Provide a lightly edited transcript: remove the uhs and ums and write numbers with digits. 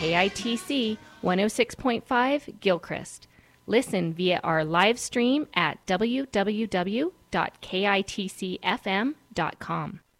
KITC 106.5 Gilchrist. Listen via our live stream at www.kitcfm.com.